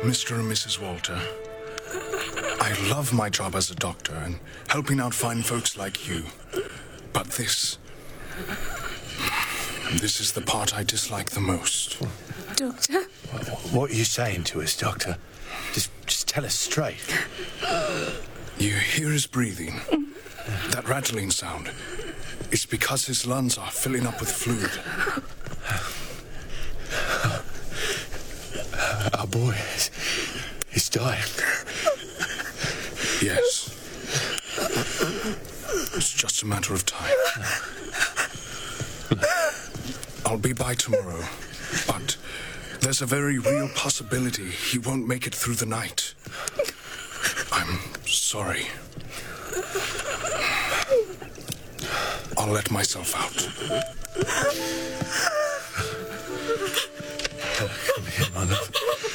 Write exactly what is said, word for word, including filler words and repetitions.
Mister and Missus Walter. I love my job as a doctor and helping out fine folks like you. But this... This is the part I dislike the most. Doctor? What are you saying to us, Doctor? Just, just tell us straight. You hear his breathing. That rattling sound. It's because his lungs are filling up with fluid. Our boy is, is dying. Yes. It's just a matter of time. I'll be by tomorrow, but there's a very real possibility he won't make it through the night. I'm sorry. I'll let myself out. Uh, come here, my love.